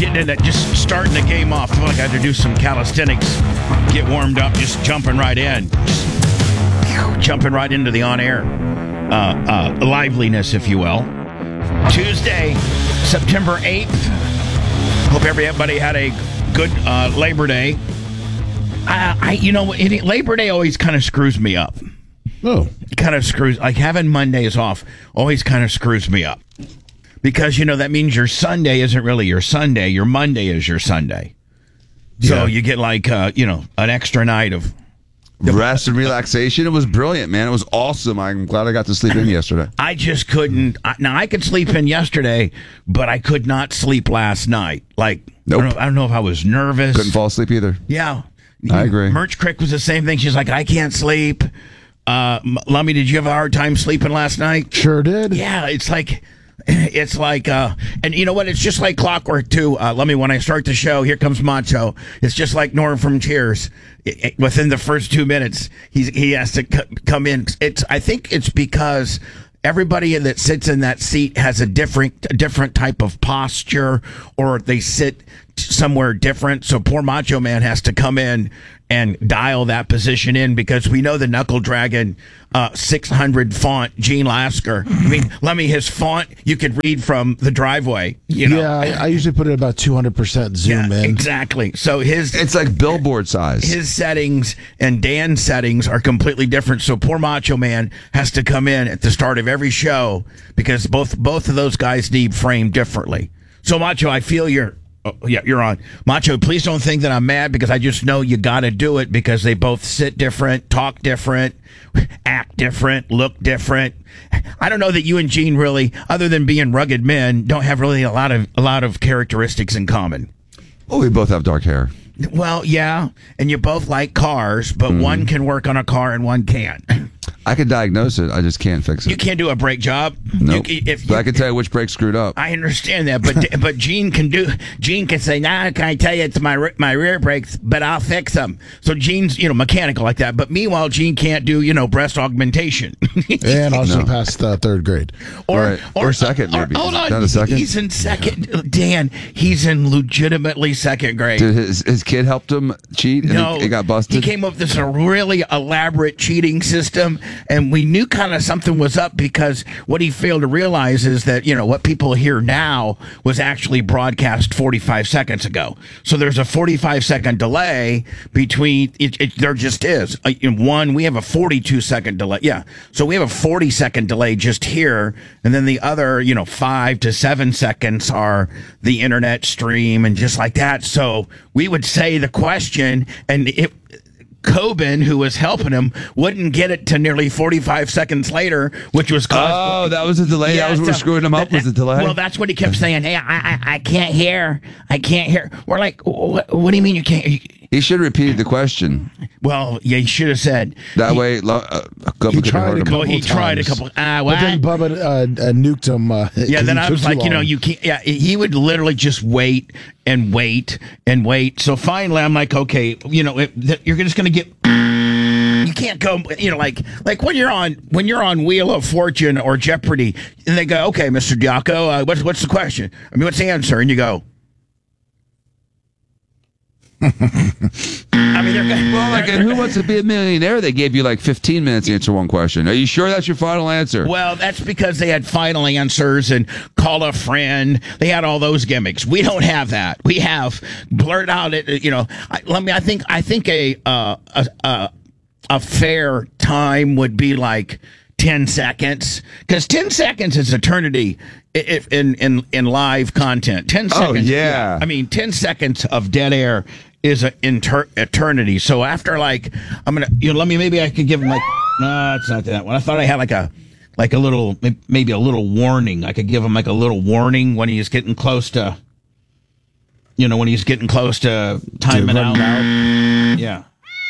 getting into just starting the game off. I feel like I had to do some calisthenics, get warmed up, just jumping right in. Jumping right into the on-air liveliness, if you will. Tuesday, September 8th. Hope everybody had a good Labor Day. Labor Day always kind of screws me up. Oh. It kind of screws, like having Mondays off always kind of screws me up. Because, that means your Sunday isn't really your Sunday. Your Monday is your Sunday. So you get like, an extra night of rest and relaxation. It was brilliant, man. It was awesome. I'm glad I got to sleep in yesterday. I just couldn't. Now, I could sleep in yesterday, but I could not sleep last night. Like, nope. I don't know if I was nervous. Couldn't fall asleep either. Yeah. I agree. Merch Crick was the same thing. She's like, I can't sleep. Lummy, did you have a hard time sleeping last night? Sure did. Yeah, it's like, and you know what? It's just like clockwork too. Lummy, when I start the show, here comes Macho. It's just like Norm from Cheers. Within the first 2 minutes, he has to come in. I think it's because everybody that sits in that seat has a different type of posture, or they sit somewhere different. So poor Macho Man has to come in and dial that position in, because we know the Knuckle Dragon 600 font Gene Lasker. I mean, Lemmy, his font you could read from the driveway. Yeah, I usually put it about 200% zoom in. Exactly. So it's like billboard size. His settings and Dan's settings are completely different. So poor Macho Man has to come in at the start of every show, because both of those guys need framed differently. So Macho, I feel you're on. Macho, please don't think that I'm mad, because I just know you got to do it, because they both sit different, talk different, act different, look different. I don't know that you and Gene really, other than being rugged men, don't have really a lot of characteristics in common. Well, we both have dark hair. Well, yeah, and you both like cars, but one can work on a car and one can't. I can diagnose it. I just can't fix it. You can't do a brake job. Nope. But I can tell you which brake screwed up. I understand that, but Gene can say, "Nah, can I tell you it's my rear brakes, but I'll fix them." So Gene's mechanical like that. But meanwhile, Gene can't do breast augmentation. And also passed third grade, or second maybe. Hold on, not a second. He's in second. Dan, he's in legitimately second grade. Did his kid helped him cheat? And no, he got busted. He came up with this really elaborate cheating system. And we knew kind of something was up, because what he failed to realize is that, what people hear now was actually broadcast 45 seconds ago. So there's a 45-second delay between there just is. In one, we have a 42-second delay. Yeah. So we have a 40-second delay just here. And then the other, 5 to 7 seconds are the internet stream and just like that. So we would say the question, and Coben, who was helping him, wouldn't get it to nearly 45 seconds later, which was caused. Oh, that was the delay. Yeah, that was what was screwing him up. Was the delay? Well, that's what he kept saying. Hey, I can't hear. I can't hear. We're like, what do you mean you can't? He should have repeated the question. Well, yeah, he should have said. That way, a couple he could tried have heard him. He tried a couple. But then Bubba nuked him. Yeah, then I was like, you can't. Yeah, he would literally just wait and wait and wait. So finally, I'm like, okay, you're just going to get. You can't go, like when you're on Wheel of Fortune or Jeopardy, and they go, okay, Mr. Diaco, what's the question? I mean, what's the answer? And you go. I mean, and Who Wants to Be a Millionaire? They gave you like 15 minutes to answer one question. Are you sure that's your final answer? Well, that's because they had final answers and call a friend. They had all those gimmicks. We don't have that. We have blurt out it. I think a fair time would be like 10 seconds, because 10 seconds is eternity in live content. 10 seconds. Oh, yeah. I mean, 10 seconds of dead air is an eternity. So after maybe I could give him no, it's not that one. I thought I had like a little, maybe a little warning. I could give him like a little warning when he's getting close to, when he's getting close to timing out. Yeah.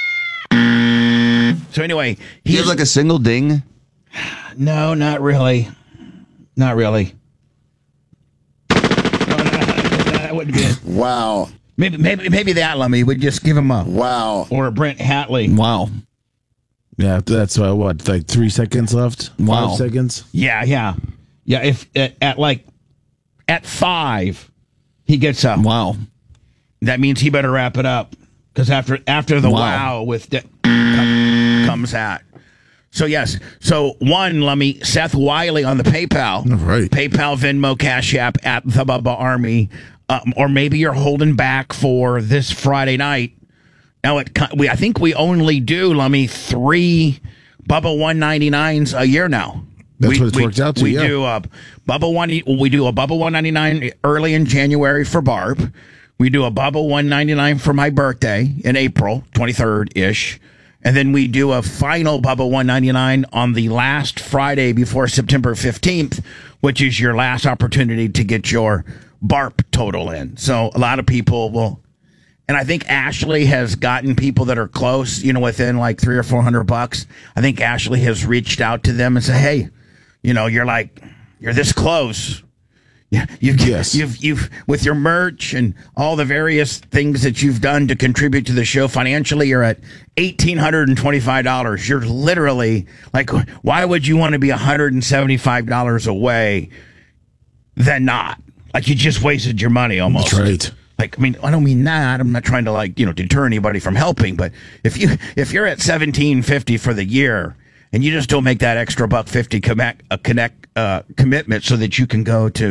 So anyway, he has like a single ding. No, not really. Not really. No, that wouldn't be it. Wow. Maybe that Lummy would just give him a wow, or a Brent Hatley. Wow. Yeah, that's what, like 3 seconds left. Wow. 5 seconds. Yeah. If at 5, he gets a Wow. That means he better wrap it up, because after the wow with comes that. So yes, so one, Lummy, Seth Wiley on the PayPal, All right. PayPal, Venmo, Cash App at the Bubba Army, or maybe you're holding back for this Friday night. Now I think we only do, Lummy, 3 Bubba 199s a year now. That's what it's worked out to. We do a Bubba 199 early in January for Barb. We do a Bubba 199 for my birthday in April 23rd ish. And then we do a final Bubba 199 on the last Friday before September 15th, which is your last opportunity to get your BARP total in. So a lot of people will, and I think Ashley has gotten people that are close, within like $300 or $400. I think Ashley has reached out to them and said, hey, you're this close. Yeah, you've with your merch and all the various things that you've done to contribute to the show financially, you're at $1,825. You're literally like, why would you want to be $175 away than not? Like, you just wasted your money almost. That's right. Like, I mean, I don't mean that. I'm not trying to deter anybody from helping, but if you're at $1,750 for the year and you just don't make that extra $150 commitment so that you can go to